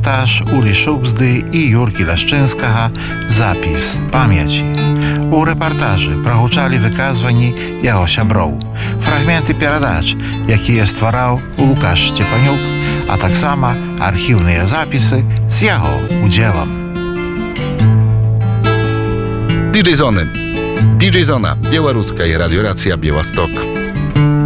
Рэпартаж Улі Шубзды і Юркі Ляшчынскага «Запіс памяці». У рэпартажы прагучалі выказванні яго сяброў, фрагменты перадач, якія ствараў Лукаш Сцепанюк, а таксама архіўныя запісы з яго удзелам. DJ Zona, Białoruska i Radioracja Białystok.